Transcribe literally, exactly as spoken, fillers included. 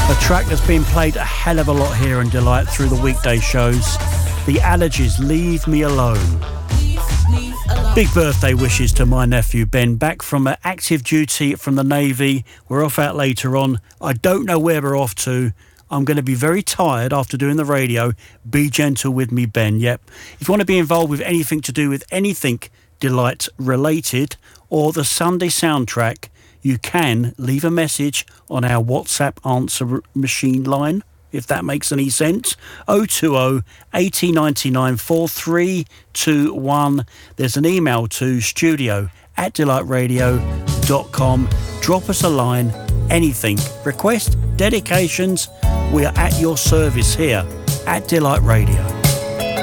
A track that's been played a hell of a lot here in Delight through the weekday shows. The Allergies, Leave Me Alone. Big birthday wishes to my nephew Ben, back from active duty from the Navy. We're off out later on. I don't know where we're off to. I'm going to be very tired after doing the radio. Be gentle with me, Ben. Yep. If you want to be involved with anything to do with anything Delight related or the Sunday soundtrack, you can leave a message on our WhatsApp answer machine line, if that makes any sense. oh two oh, eight oh nine nine, four three two one. There's an email to studio at delight radio dot com. Drop us a line, anything. Request, dedications, we are at your service here at Delight Radio.